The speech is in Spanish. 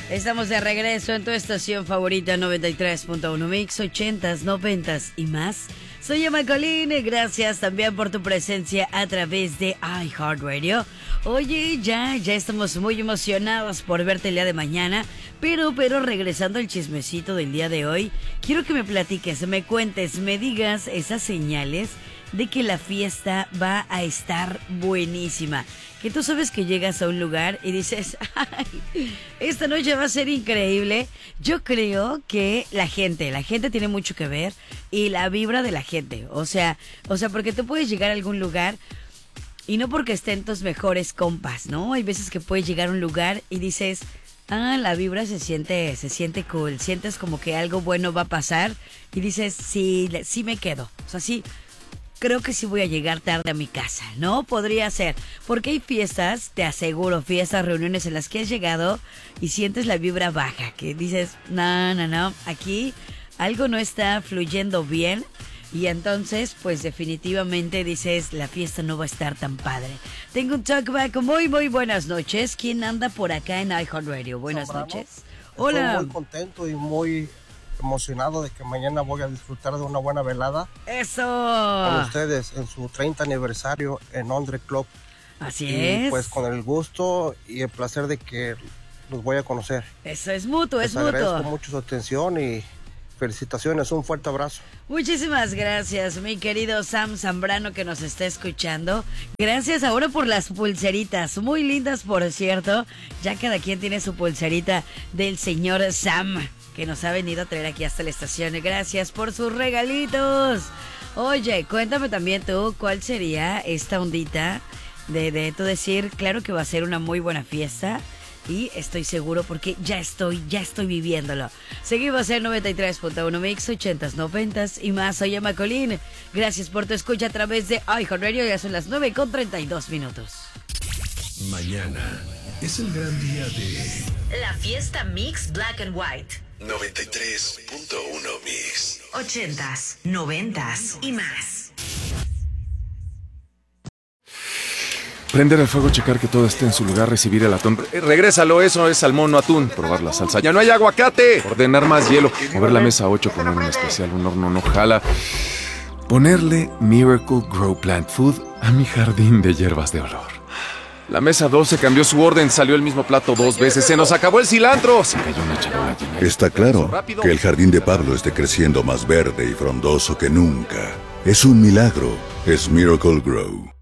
Estamos de regreso en tu estación favorita 93.1 Mix, 80s, 90s y más. Soy Emma Colín, gracias también por tu presencia a través de iHeartRadio. Oye, ya estamos muy emocionados por verte el día de mañana, pero regresando al chismecito del día de hoy, quiero que me platiques, me cuentes, me digas esas señales de que la fiesta va a estar buenísima. Que tú sabes que llegas a un lugar y dices, ay, esta noche va a ser increíble. Yo creo que la gente tiene mucho que ver y la vibra de la gente. O sea, porque tú puedes llegar a algún lugar y no porque estén tus mejores compas, ¿no? Hay veces que puedes llegar a un lugar y dices, la vibra se siente cool. Sientes como que algo bueno va a pasar y dices, sí me quedo. O sea, sí. Creo que sí voy a llegar tarde a mi casa, ¿no? Podría ser. Porque hay fiestas, te aseguro, fiestas, reuniones en las que has llegado y sientes la vibra baja. Que dices, no, aquí algo no está fluyendo bien. Y entonces, pues definitivamente dices, la fiesta no va a estar tan padre. Tengo un talkback. Muy buenas noches. ¿Quién anda por acá en iHeartRadio? Buenas noches. Hola. Estoy muy contento y muy emocionado de que mañana voy a disfrutar de una buena velada. ¡Eso! Con ustedes en su 30 aniversario en Ondre Club. Así es. Pues con el gusto y el placer de que los voy a conocer. Eso es mutuo, Les agradezco mucho su atención y felicitaciones, un fuerte abrazo. Muchísimas gracias, mi querido Sam Zambrano que nos está escuchando. Gracias ahora por las pulseritas, muy lindas por cierto. Ya cada quien tiene su pulserita del señor Sam, que nos ha venido a traer aquí hasta la estación. Gracias por sus regalitos. Oye, cuéntame también tú, ¿cuál sería esta ondita de tú decir, claro que va a ser una muy buena fiesta? Y estoy seguro porque ya estoy viviéndolo. Seguimos en 93.1 Mix, 80s, 90s y más. Soy Emma Colín. Gracias por tu escucha a través de iHeartRadio. Ya son las 9:32. Mañana es el gran día de la fiesta Mix Black and White. 93.1 Mix. 80s, 90s y más. Prender el fuego, checar que todo esté en su lugar, recibir el atún. Regrésalo, eso es salmón, no atún. Probar la salsa. ¡Ya no hay aguacate! Ordenar más hielo. Mover la mesa 8 con un especial, un horno no jala. Ponerle Miracle Grow Plant Food a mi jardín de hierbas de olor. La mesa 12 cambió su orden, salió el mismo plato 2 veces. ¡Se nos acabó el cilantro! Se cayó una charola llena. Está claro que el jardín de Pablo esté creciendo más verde y frondoso que nunca. Es un milagro. Es Miracle Grow.